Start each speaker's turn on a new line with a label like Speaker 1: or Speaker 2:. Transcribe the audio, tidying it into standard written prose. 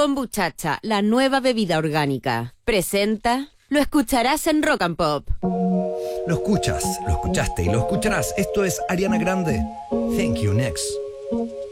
Speaker 1: Kombuchacha, la nueva bebida orgánica. Presenta... Lo escucharás en Rock and Pop.
Speaker 2: Lo escuchas, lo escuchaste y lo escucharás. Esto es Ariana Grande. Thank you, next.